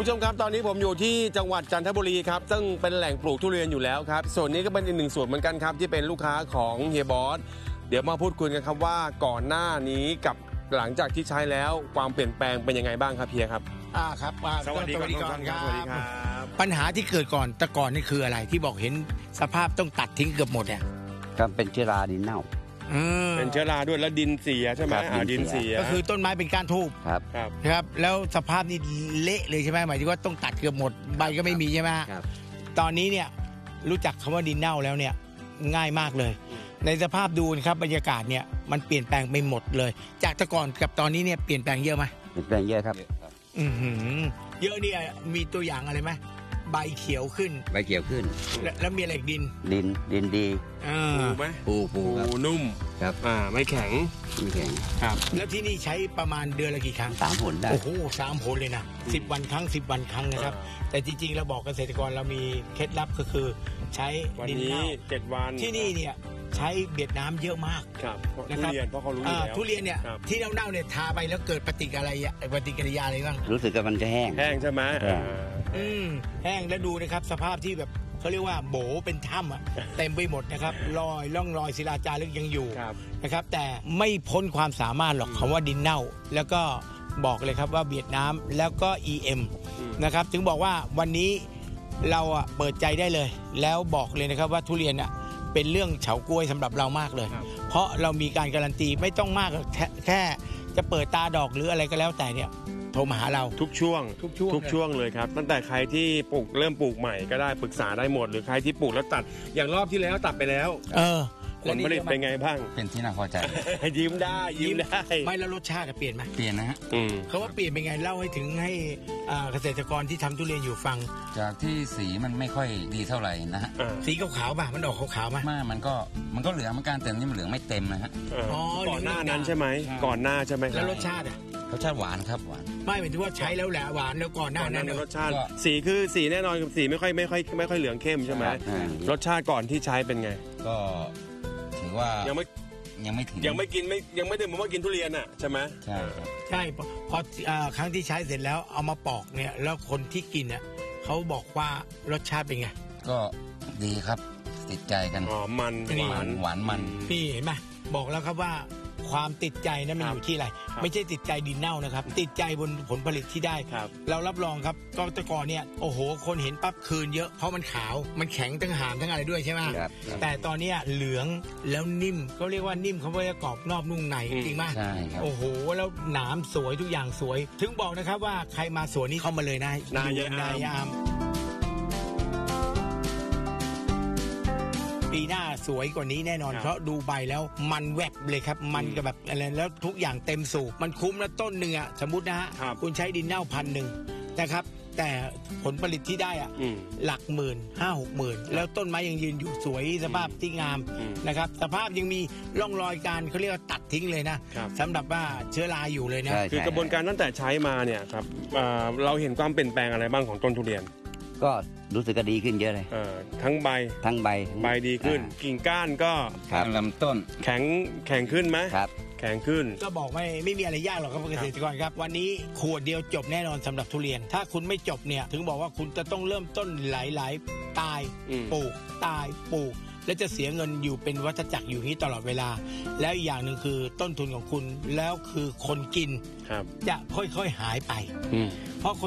ผู้ชมครับตอนนี้ผมอยู่ที่จังหวัดจันทบุรีครับซึ่งเป็นแหล่งปลูกทุเรียนอยู่แล้วครับส่วนนี้ก็เป็นอีกหนึ่งส่วนเหมือนกันครับที่เป็นลูกค้าของเฮียบอสเดี๋ยวมาพูดคุยกันครับว่าก่อนหน้านี้กับหลังจากที่ใช้แล้วความเปลี่ยนแปลงเป็นยังไงบ้างครับเฮียครับครับสวัสดีครับสวัสดีครับปัญหาที่เกิดก่อนแต่ก่อนนี่คืออะไรที่บอกเห็นสภาพต้องตัดทิ้งเกือบหมดเนี่ยครับเป็นเชื้อราดินเน่าเป็นเชื้อราด้วยแล้วดินเสียใช่ไหมดินเสียก็คือต้นไม้เป็นก้านทูบครับแล้วสภาพนี่เละเลยใช่ไหมหมายถึงว่าต้องตัดเกือบหมดใบก็ไม่มีใช่ไหมครับตอนนี้เนี่ยรู้จักคำว่าดินเน่าแล้วเนี่ยง่ายมากเลยในสภาพดูนะครับบรรยากาศเนี่ยมันเปลี่ยนแปลงไปหมดเลยจากแต่ก่อนกับตอนนี้เนี่ยเปลี่ยนแปลงเยอะไหมเปลี่ยนแปลงเยอะครับเยอะนี่มีตัวอย่างอะไรไหมใบเขียวขึ้นใบเขียวขึ้นแล้วมีอะไรอีกดินดีปูไหมปูนุ่มครับไม่แข็งครับแล้วที่นี่ใช้ประมาณเดือนละกี่ครั้ง 3 หนได้โอ้โห3 หนเลยนะ10 วันครั้ง10 วันครั้งนะครับแต่จริงๆเราบอกเกษตรกรเรามีเคล็ดลับก็คือใช้ดินเน่า7 วันที่นี่เนี่ยใช้เบียดน้ำเยอะมากนะครับทุเรียนเพราะเขารู้อยู่แล้วทุเรียนเนี่ยที่เน่าๆเนี่ยทาไปแล้วเกิดปฏิกิริยาอะไรบ้างรู้สึกว่ามันจะแห้งใช่ไหมแห้งแล้วดูนะครับสภาพที่แบบเขาเรียกว่าโบเป็นถ้ำเต็มไปหมดนะครับร่องรอยศิลาจารึกยังอยู่นะครับแต่ไม่พ้นความสามารถหรอกคำว่าดินเน่าแล้วก็บอกเลยครับว่าเบียดน้ำแล้วก็ EM นะครับถึงบอกว่าวันนี้เราเปิดใจได้เลยแล้วบอกเลยนะครับว่าทุเรียนเป็นเรื่องเฉาก๊วยสำหรับเรามากเลยเพราะเรามีการการันตีไม่ต้องมากแค่จะเปิดตาดอกหรืออะไรก็แล้วแต่เนี่ยโทรมาหาเราทุกช่วงเลยครับตั้งแต่ใครที่เริ่มปลูกใหม่ก็ได้ปรึกษาได้หมดหรือใครที่ปลูกแล้วตัดอย่างรอบที่แล้วตัดไปแล้วผลผลิตเป็นไงบ้างเป็นที่น่าพอใจยิ้มได้ไม่แล้วรสชาติเปลี่ยนไหมเปลี่ยนนะฮะเขาว่าเปลี่ยนเป็นไงเล่าให้ถึงให้เกษตรกรที่ทำทุเรียนอยู่ฟังจากที่สีมันไม่ค่อยดีเท่าไหร่นะฮะสีขาวๆป่ะมันออกขาวๆป่ะมันก็เหลืองเหมือนกันแต่นี่มันเหลืองไม่เต็มนะฮะก่อนหน้านั้นใช่ไหมก่อนหน้าใช่ไหมแล้วรสชาติหวานครับหวานไม่หมายถึงว่าใช้แล้วแหละหวานแล้วก่อนหน้านั้นรสชาติสีแน่นอนสีไม่ค่อยเหลืองเข้มใช่ไหมรสชาติก่อนที่ใช้เป็นไงก็ถือว่ายังไม่ถึงยังไม่ถึงผมว่ากินทุเรียนใช่ไหมใช่พอครั้งที่ใช้เสร็จแล้วเอามาปอกเนี่ยแล้วคนที่กินเขาบอกว่ารสชาติเป็นไงก็ดีครับติดใจกันหอมมันหวานมันพี่เห็นไหมบอกแล้วครับว่าความติดใจนั้นมันอยู่ที่อะไรไม่ใช่ติดใจดินเน่านะครับติดใจบนผลผลิตที่ได้เรารับรองครับก็ตะกอนเนี่ยโอ้โหคนเห็นปั๊บคืนเยอะเพราะมันขาวมันแข็งทั้งหามทั้งอะไรด้วยใช่ไหมแต่ตอนนี้เหลืองแล้วนิ่มเขาเรียกว่านิ่มเขาไม่ได้กรอบนอกนุ่มในจริงไหมโอ้โหแล้วหนามสวยทุกอย่างสวยถึงบอกนะครับว่าใครมาสวนนี้เข้ามาเลยนะนายามปีหน้าสวยกว่านี้แน่นอนเพราะดูใบแล้วมันแวบเลยครับมันก็แบบอะไรแล้วทุกอย่างเต็มสูบมันคุ้มแล้วต้นหนึ่งสมมุตินะฮะคุณใช้ดินเน่า1,000นะครับแต่ผลผลิตที่ได้หลักหมื่น5-6 หมื่นแล้วต้นไม้ยังยืนอยู่สวยสภาพที่งามนะครับสภาพยังมีร่องรอยการเขาเรียกว่าตัดทิ้งเลยนะสำหรับว่าเชื้อราอยู่เลยนะคือกระบวนการตั้งแต่ใช้มาเนี่ยครับเราเห็นความเปลี่ยนแปลงอะไรบ้างของต้นทุเรียนก็รู้สึกก็ดีขึ้นเยอะเลยทั้งใบดีขึ้นกิ่งก้านก็ลำต้นแข็งขึ้นไหมครับแข็งขึ้นก็บอกไม่มีอะไรยากหรอกครับเกษตรกรครับวันนี้ขวดเดียวจบแน่นอนสำหรับทุเรียนถ้าคุณไม่จบเนี่ยถึงบอกว่าคุณจะต้องเริ่มต้นหลายตายปลูกตายปลูกและจะเสียเงินอยู่เป็นวัฏจักรอยู่นี้ตลอดเวลาแล้วอีกอย่างหนึ่งคือต้นทุนของคุณแล้วคือคนกินจะค่อยๆหายไปเพราะ